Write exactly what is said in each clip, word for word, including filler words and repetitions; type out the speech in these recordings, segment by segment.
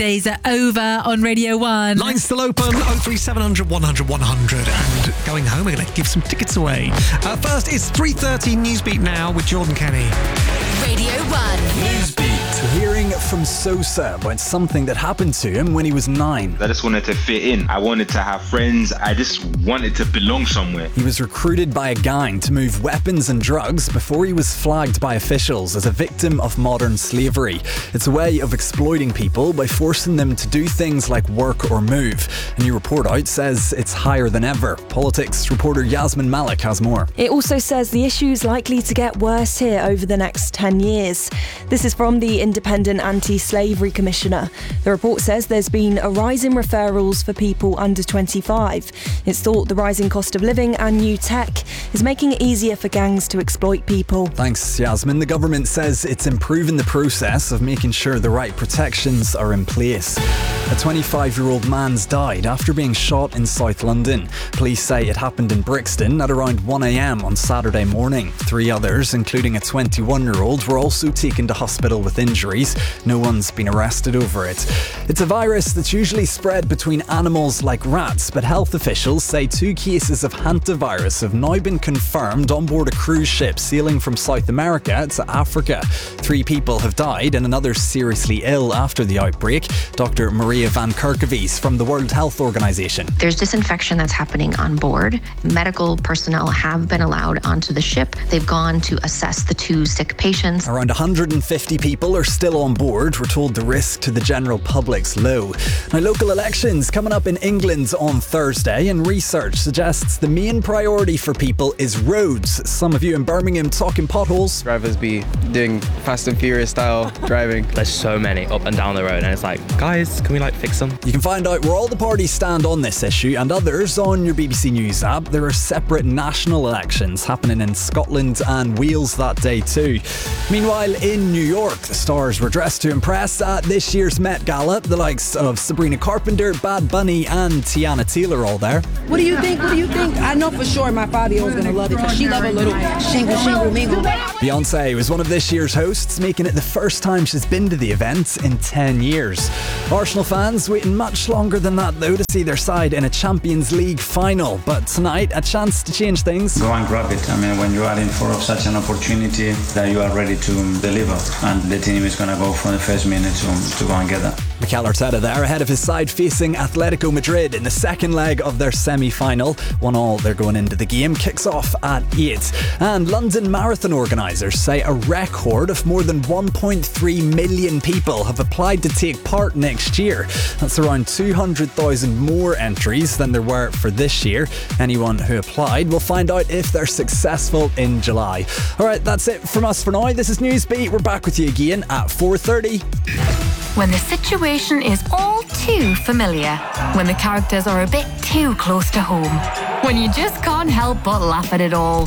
Days are over on Radio one. Lines still open, oh three seven hundred, one hundred, one hundred. And going home, we're going to give some tickets away. Uh, first, it's three thirty Newsbeat now with Jordan Kenny. Radio one. Newsbeat. Hearing from Sosa about something that happened to him when he was nine. I just wanted to fit in. I wanted to have friends. I just wanted to belong somewhere. He was recruited by a gang to move weapons and drugs before he was flagged by officials as a victim of modern slavery. It's a way of exploiting people by forcing them to do things like work or move. A new report out says it's higher than ever. Politics reporter Yasmin Malik has more. It also says the issue is likely to get worse here over the next ten years. This is from the Independent Anti-Slavery Commissioner. The report says there's been a rise in referrals for people under twenty-five. It's thought the rising cost of living and new tech is making it easier for gangs to exploit people. Thanks, Yasmin. The government says it's improving the process of making sure the right protections are in place. A twenty-five-year-old man's died after being shot in South London. Police say it happened in Brixton at around one a.m. on Saturday morning. Three others, including a twenty-one-year-old, were also taken to hospital with injuries. No one's been arrested over it. It's a virus that's usually spread between animals like rats, but health officials say two cases of hantavirus have now been confirmed on board a cruise ship sailing from South America to Africa. Three people have died and another seriously ill after the outbreak. Doctor Maria Van Kerkhovies from the World Health Organization. There's disinfection that's happening on board. Medical personnel have been allowed onto the ship. They've gone to assess the two sick patients. Around one hundred fifty people are still on board. We're told the risk to the general public's low. Now, local elections coming up in England on Thursday, and research suggests the main priority for people is roads. Some of you in Birmingham talking potholes. Drivers be doing Fast and Furious style driving. There's so many up and down the road, and it's like, guys, can we like fix them? You can find out where all the parties stand on this issue and others on your B B C News app. There are separate national elections happening in Scotland and Wales that day too. Meanwhile, in New York, the stars were dressed to impress at this year's Met Gala. The likes of Sabrina Carpenter, Bad Bunny and Tiana Taylor all there. What do you think? What do you think? I know for sure my five-year-old's going to love it because she loves a little shingle, shingle, mingle. Beyonce was one of this year's hosts, making it the first time she's been to the event in ten years. Arsenal fans waiting much longer than that though to see their side in a Champions League final. But tonight, a chance to change things. Go and grab it. I mean, when you are in for such an opportunity that you are ready to deliver, and the team is going to go from the first minute to, to go and get that. Mikel Arteta there ahead of his side facing Atletico Madrid in the second leg of their semi-final. One all, they're going into the game. Kicks off at eight. And London Marathon organisers say a record of more than one point three million people have applied to take part next year. That's around two hundred thousand more entries than there were for this year. Anyone who applied will find out if they're successful in July. Alright, that's it from us for now. This is Newsbeat. We're back with you again at four thirty. When the situation is all too familiar. When the characters are a bit too close to home. When you just can't help but laugh at it all.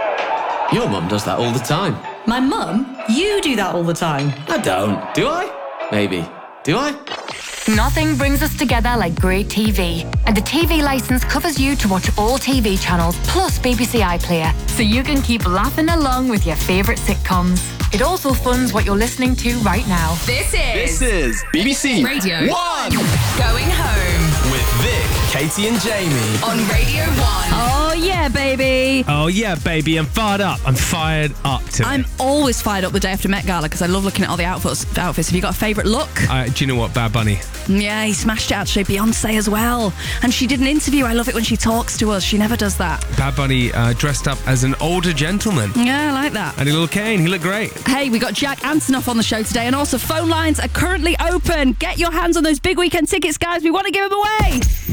Your mum does that all the time. My mum? You do that all the time. I don't. Do I? Maybe. Do I? Nothing brings us together like great T V. And the T V licence covers you to watch all T V channels plus B B C iPlayer, so you can keep laughing along with your favourite sitcoms. It also funds what you're listening to right now. This is... This is B B C Radio one. Going home. With Vic, Katie and Jamie. On Radio one. Oh yeah, baby. Oh yeah, baby. I'm fired up. I'm fired up to I'm it. always fired up the day after Met Gala because I love looking at all the outfits. outfits. Have you got a favourite look? Uh, do you know what? Bad Bunny. Yeah, he smashed it actually. Beyonce as well. And she did an interview. I love it when she talks to us. She never does that. Bad Bunny uh, dressed up as an older gentleman. Yeah, I like that. And a little cane. He looked great. Hey, we got Jack Antonoff on the show today, and also phone lines are currently open. Get your hands on those big weekend tickets, guys. We want to give them away.